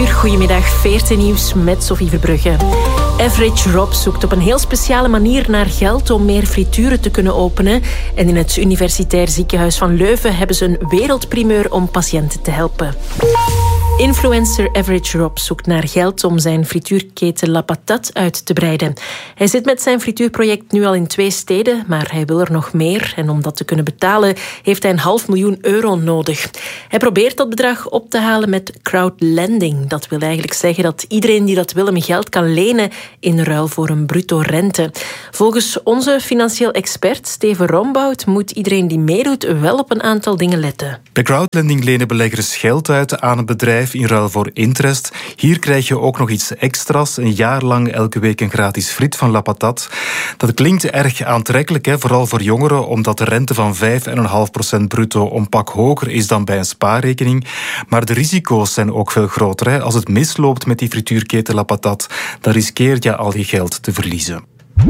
uur, goedemiddag, 14 nieuws met Sophie Verbrugge. Average Rob zoekt op een heel speciale manier naar geld om meer frituren te kunnen openen. En in het Universitair Ziekenhuis van Leuven hebben ze een wereldprimeur om patiënten te helpen. Influencer Average Rob zoekt naar geld om zijn frituurketen La Patate uit te breiden. Hij zit met zijn frituurproject nu al in 2 steden, maar hij wil er nog meer. En om dat te kunnen betalen heeft hij €500.000 nodig. Hij probeert dat bedrag op te halen met crowdlending. Dat wil eigenlijk zeggen dat iedereen die dat wil hem geld kan lenen in ruil voor een bruto rente. Volgens onze financieel expert Steven Rombout moet iedereen die meedoet wel op een aantal dingen letten. Bij crowdlending lenen beleggers geld uit aan een bedrijf in ruil voor interest. Hier krijg je ook nog iets extra's. Een jaar lang elke week een gratis friet van La Patate. Dat klinkt erg aantrekkelijk, hè? Vooral voor jongeren, omdat de rente van 5,5% bruto een pak hoger is dan bij een spaarrekening. Maar de risico's zijn ook veel groter. Hè? Als het misloopt met die frituurketen La Patate, dan riskeer je al je geld te verliezen.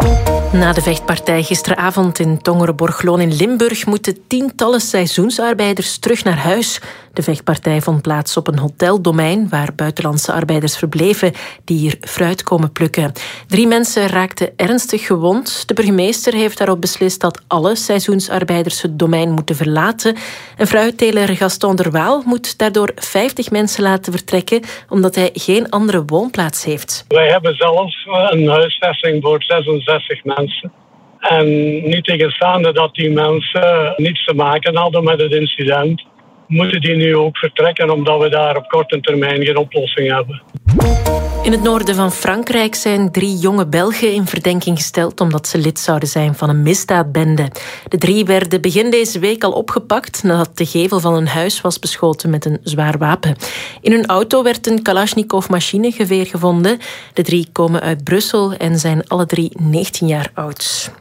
Na de vechtpartij gisteravond in Tongeren-Borgloon in Limburg moeten tientallen seizoensarbeiders terug naar huis. De vechtpartij vond plaats op een hoteldomein waar buitenlandse arbeiders verbleven die hier fruit komen plukken. 3 mensen raakten ernstig gewond. De burgemeester heeft daarop beslist dat alle seizoensarbeiders het domein moeten verlaten. En fruitteler Gaston der Waal moet daardoor 50 mensen laten vertrekken omdat hij geen andere woonplaats heeft. Wij hebben zelf een huisvesting voor 66 mensen. En niet tegenstaande dat die mensen niets te maken hadden met het incident, moeten die nu ook vertrekken omdat we daar op korte termijn geen oplossing hebben. In het noorden van Frankrijk zijn 3 jonge Belgen in verdenking gesteld omdat ze lid zouden zijn van een misdaadbende. De 3 werden begin deze week al opgepakt nadat de gevel van een huis was beschoten met een zwaar wapen. In hun auto werd een Kalashnikov machinegeweer gevonden. De 3 komen uit Brussel en zijn alle 3 19 jaar oud.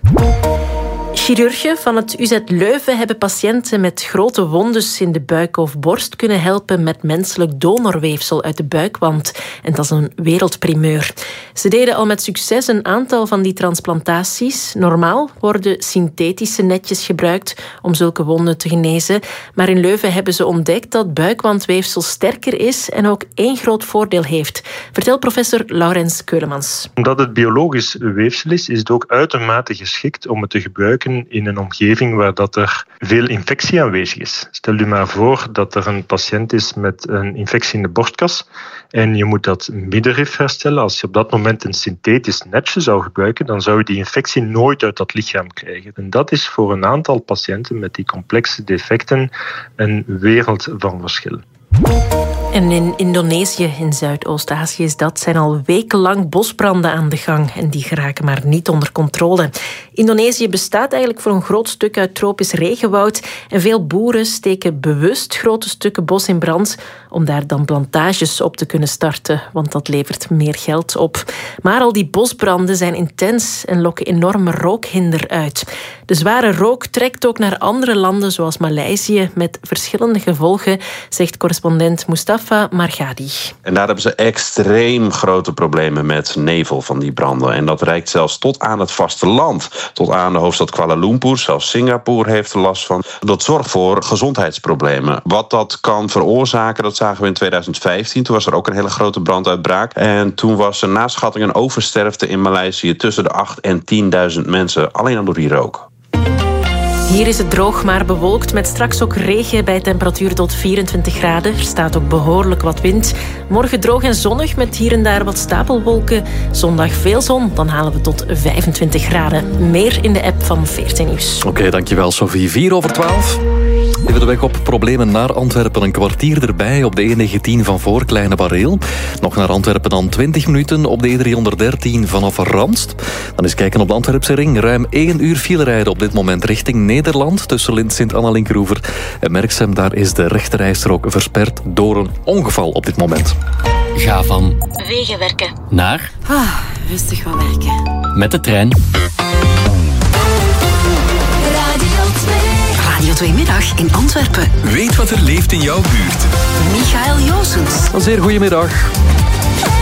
Chirurgen van het UZ Leuven hebben patiënten met grote wondes in de buik of borst kunnen helpen met menselijk donorweefsel uit de buikwand. En dat is een wereldprimeur. Ze deden al met succes een aantal van die transplantaties. Normaal worden synthetische netjes gebruikt om zulke wonden te genezen. Maar in Leuven hebben ze ontdekt dat buikwandweefsel sterker is en ook 1 groot voordeel heeft. Vertelt professor Laurens Keulemans. Omdat het biologisch weefsel is het ook uitermate geschikt om het te gebruiken in een omgeving waar dat er veel infectie aanwezig is. Stel u maar voor dat er een patiënt is met een infectie in de borstkas en je moet dat middenrif herstellen. Als je op dat moment een synthetisch netje zou gebruiken, dan zou je die infectie nooit uit dat lichaam krijgen. En dat is voor een aantal patiënten met die complexe defecten een wereld van verschil. En in Indonesië, in Zuidoost-Azië zijn al wekenlang bosbranden aan de gang. En die geraken maar niet onder controle. Indonesië bestaat eigenlijk voor een groot stuk uit tropisch regenwoud. En veel boeren steken bewust grote stukken bos in brand om daar dan plantages op te kunnen starten. Want dat levert meer geld op. Maar al die bosbranden zijn intens en lokken enorme rookhinder uit. De zware rook trekt ook naar andere landen zoals Maleisië met verschillende gevolgen, zegt correspondent Mustafa Margadi. En daar hebben ze extreem grote problemen met nevel van die branden. En dat reikt zelfs tot aan het vasteland. Tot aan de hoofdstad Kuala Lumpur. Zelfs Singapore heeft er last van. Dat zorgt voor gezondheidsproblemen. Wat dat kan veroorzaken, dat zagen we in 2015. Toen was er ook een hele grote branduitbraak. En toen was er na schatting een oversterfte in Maleisië tussen de 8.000 en 10.000 mensen. Alleen al door die rook. Hier is het droog, maar bewolkt met straks ook regen bij temperatuur tot 24 graden. Er staat ook behoorlijk wat wind. Morgen droog en zonnig met hier en daar wat stapelwolken. Zondag veel zon, dan halen we tot 25 graden. Meer in de app van 14 Nieuws. Oké, dankjewel Sophie. 4:12. Even de weg op, problemen naar Antwerpen. Een kwartier erbij op de E19 van voor Kleine Bareel. Nog naar Antwerpen dan 20 minuten op de E313 vanaf Randst. Dan eens kijken op de Antwerpse ring. Ruim 1 uur file rijden op dit moment richting Nederland. Tussen Lint, Sint-Anna-Linkeroever en Merksem. Daar is de rechterrijstrook versperd door een ongeval op dit moment. Ga van Wegenwerken naar rustig van werken. Met de trein. Radio 2 Middag in Antwerpen. Weet wat er leeft in jouw buurt. Michael Joosens. Een zeer goedemiddag.